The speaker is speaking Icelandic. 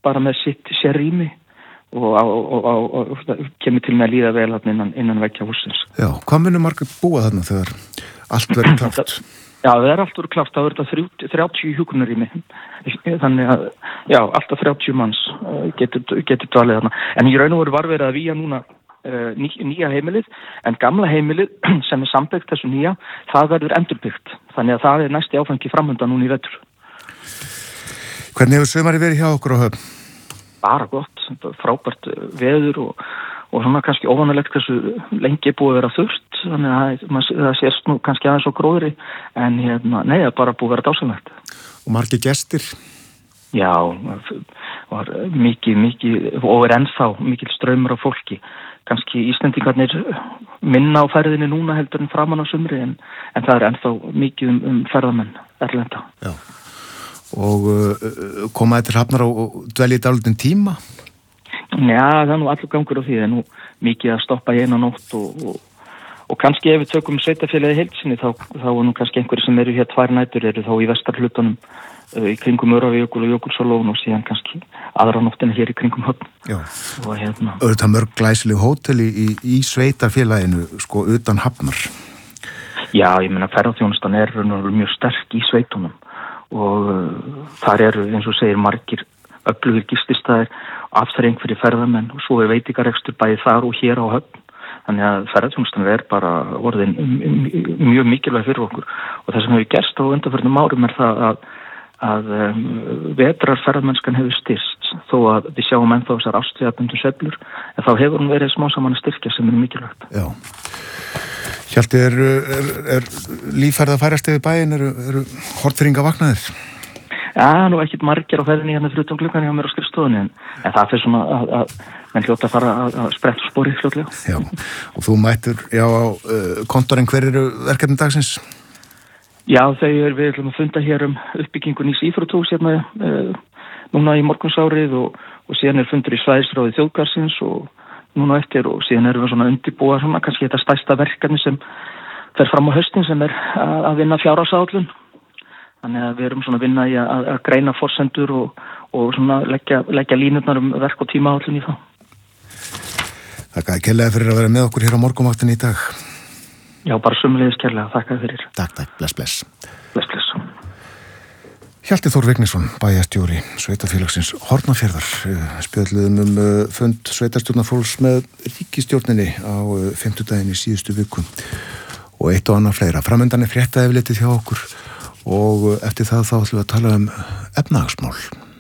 bara með sitt sérrými og kemur til með að líða vel innan veggja hússins. Já, hvað munum margir búa þarna þegar allt verður klárt? Já, það allt verður klárt, það verður þetta 30 hjúkrunarrými, þannig að, já, alltaf 30 manns getur dvalið þarna. En í raun og veru var verið að vígja núna nýja heimilið, en gamla heimilið sem sambyggt þessu nýja, það verður endurbyggt, þannig að það næsti áfangi framöndan núna í vetur. Hvernig hefur sumarið verið hjá okkur á Höfn? Bara gott, frábært veður og svona kannski óvanalegt hversu lengi búið að vera þurrt, þannig að það sést nú kannski aðeins á gróðri, en nei, það bara búið að vera dásamlegt. Og margir gestir? Já, var mikið, og er ennþá mikil straumur af fólki. Kannski Íslendingarnir minna á ferðinni núna heldur en framan á sumri, en það er ennþá mikið ferðamenn erlenda. Já. Og koma til Hrafnar og dvelja í dálítinn tíma? Já, það er nú allur gangur á því, það er nú mikið að stoppa í eina nótt og kannski ef við tökum sveitarfélagið í heild sinni þá er nú kannski einhverjir sem eru hér 2 nætur eru þá í vestarhlutunum í kringum Öræfajökul og Jökulsárlón og síðan kannski aðra nóttina hér í kringum Höfn. Já. Og Auðvitað mörg glæsileg hótel í sveitarfélaginu sko utan Hafnar. Já, ég meina ferðaþjónustan er mjög sterk í sveitunum og þar eru eins og segir margir öflugir gististæðir, afþreng fyrir ferðamenn og svo veitingarekstur bæði þar og hér á Höfn. Þannig að ferðaþjónustan er bara orðin mjög mikilvæg fyrir okkur og það sem hefur gerst á undanförnum árum er það að vetrarferðamennskan hefur styrst þó að við sjáum ennþá þessar árstíðabundu sveiflur en þá hefur hún verið smá saman að styrkja sem er mikilvægt. Já. Hjalti, er lífferð að færast yfir bæinn, eru Hornfirðingar vaknaðir? Já, nú ekkert margir á ferðinni hérna fyrir utan gluggann hjá mér á skrifstofunni en það fyrir svona að menn hljóta að fara að spretta spórið fljótlega. Já, og þú mættur á kontorinn, hver eru verkefni dagsins? Já, við ætlum að funda hér uppbyggingu nýs íþróttahúss hérna núna í morgunsárið og síðan fundur í svæðisráði þjóðgarðsins og núna eftir og síðan erum við svona undirbúa svona kannski þetta stærsta verkefni sem fer fram á haustin sem er að vinna fjárhagsáætlun. Þannig að við erum svona að vinna í að greina forsendur og svona leggja línurnar verk og tímaáætlun í það. Þakka kærlega fyrir að vera með okkur hér á morgunvaktinni í dag. Já, bara sömuleiðis kærlega. Þakka fyrir. Takk. Bless. Bless. Hjalti Þór Vignisson, bæjarstjóri sveitarfélagsins Hornafjarðar. Spjöldluðum fund sveitarstjórnarfólks með ríkisstjórninni á 50daginn í síðustu viku og eitt og annað fleira. Framöndan er fréttaefletið hjá okkur og eftir það þá ætlum við að tala efnahagsmál.